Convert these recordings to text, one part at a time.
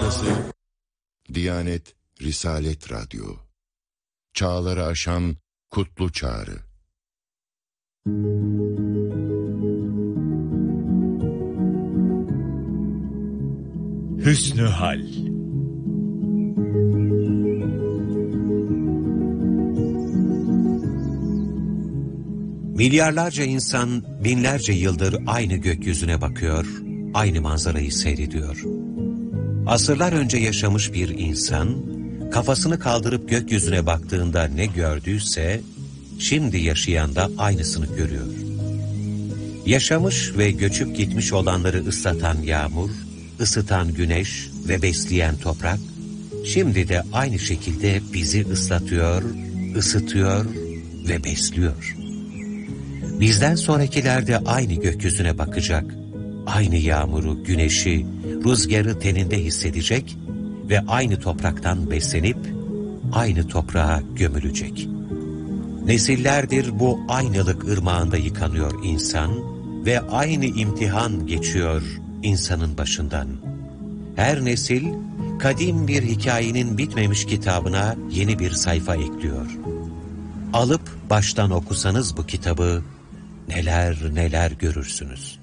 Burası Diyanet Risalet Radyo. Çağları aşan kutlu çağrı. Hüsnü Hal. Milyarlarca insan binlerce yıldır aynı gökyüzüne bakıyor, aynı manzarayı seyrediyor. Asırlar önce yaşamış bir insan, kafasını kaldırıp gökyüzüne baktığında ne gördüyse, şimdi yaşayan da aynısını görüyor. Yaşamış ve göçüp gitmiş olanları ıslatan yağmur, ısıtan güneş ve besleyen toprak, şimdi de aynı şekilde bizi ıslatıyor, ısıtıyor ve besliyor. Bizden sonrakiler de aynı gökyüzüne bakacak, aynı yağmuru, güneşi, rüzgarı teninde hissedecek ve aynı topraktan beslenip aynı toprağa gömülecek. Nesillerdir bu aynılık ırmağında yıkanıyor insan ve aynı imtihan geçiyor insanın başından. Her nesil kadim bir hikayenin bitmemiş kitabına yeni bir sayfa ekliyor. Alıp baştan okusanız bu kitabı neler neler görürsünüz.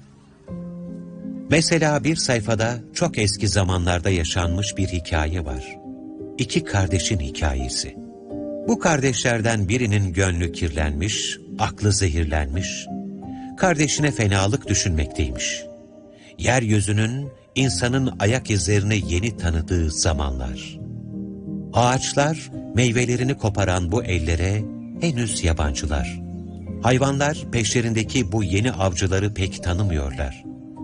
Mesela bir sayfada çok eski zamanlarda yaşanmış bir hikaye var. İki kardeşin hikayesi. Bu kardeşlerden birinin gönlü kirlenmiş, aklı zehirlenmiş, kardeşine fenalık düşünmekteymiş. Yeryüzünün, insanın ayak izlerini yeni tanıdığı zamanlar. Ağaçlar, meyvelerini koparan bu ellere henüz yabancılar. Hayvanlar peşlerindeki bu yeni avcıları pek tanımıyorlar.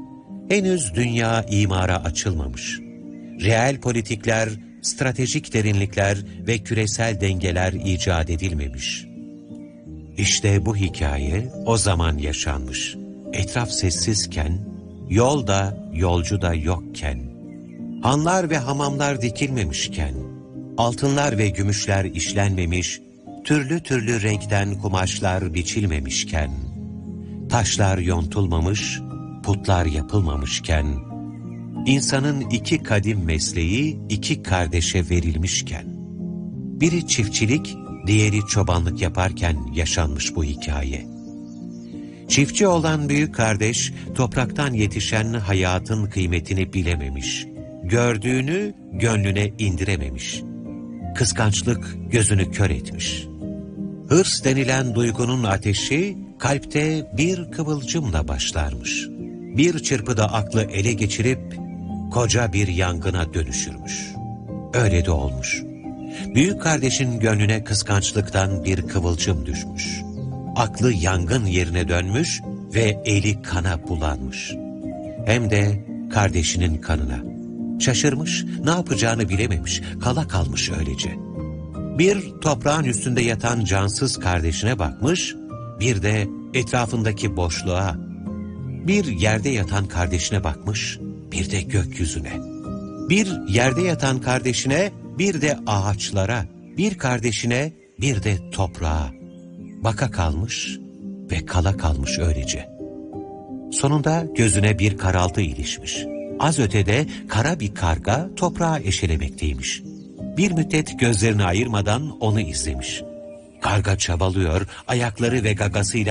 Henüz dünya imara açılmamış. Reel politikler, stratejik derinlikler ve küresel dengeler icat edilmemiş. İşte bu hikaye o zaman yaşanmış. Etraf sessizken, yol da yolcu da yokken, hanlar ve hamamlar dikilmemişken, altınlar ve gümüşler işlenmemiş, türlü türlü renkten kumaşlar biçilmemişken, taşlar yontulmamış, putlar yapılmamışken, insanın iki kadim mesleği iki kardeşe verilmişken, biri çiftçilik, diğeri çobanlık yaparken yaşanmış bu hikaye. Çiftçi olan büyük kardeş, topraktan yetişen hayatın kıymetini bilememiş, gördüğünü gönlüne indirememiş. Kıskançlık gözünü kör etmiş. Hırs denilen duygunun ateşi, kalpte bir kıvılcımla başlarmış. Bir çırpıda aklı ele geçirip, koca bir yangına dönüşürmüş. Öyle de olmuş. Büyük kardeşin gönlüne kıskançlıktan bir kıvılcım düşmüş. Aklı yangın yerine dönmüş ve eli kana bulanmış. Hem de kardeşinin kanına. Şaşırmış, ne yapacağını bilememiş, kala kalmış öylece. Bir toprağın üstünde yatan cansız kardeşine bakmış, bir de etrafındaki boşluğa. Bir yerde yatan kardeşine bakmış, bir de gökyüzüne. Bir yerde yatan kardeşine, bir de ağaçlara, bir kardeşine, bir de toprağa. Baka kalmış ve kala kalmış öylece. Sonunda gözüne bir karaltı ilişmiş. Az ötede kara bir karga toprağa eşelemekteymiş. Bir müddet gözlerini ayırmadan onu izlemiş. Karga çabalıyor, ayakları ve gagasıyla